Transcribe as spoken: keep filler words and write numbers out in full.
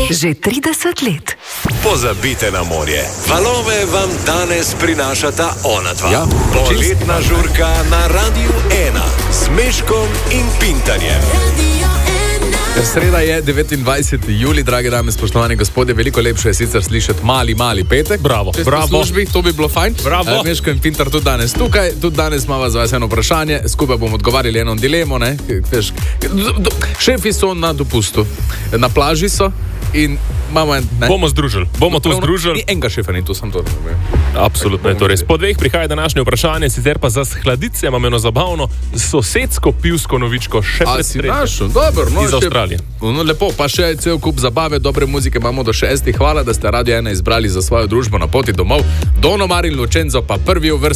Že trideset let. Pozabite na morje. Valove vam danes prinašata ona dva. Ja, Poletna žurka na Radiu ena s Meškom in Pintarjem. Sreda je devetindvajseti julij, drage dame, spoštovani gospodje, veliko lepše je sicer slišati mali, mali petek. Bravo, Če ste bravo. v službi, to bi bilo fajn. Bravo. Meško in Pintar tudi danes tukaj, tudi danes imamo za vas eno vprašanje, skupaj bomo odgovarjali eno dilemo, ne? Veš, šefi so na dopustu, na plaži so in imamo en... Ne? Bomo združili, bomo to združili. Enega šefa ni tu, sem to razumel. Absolutno je to res. Po dveh prihaja današnje vprašanje, sicer pa za shladice imam eno zabavno sosedsko pivsko novičko še A pred si tretjo. našel, dobro. No, Iz Avstralije. No, lepo, pa še cel kup zabave, dobre muzike imamo do šestih. Hvala, da ste Radio ena izbrali za svojo družbo na poti domov. Dono Marin Lučenzo pa prvi v vrsti.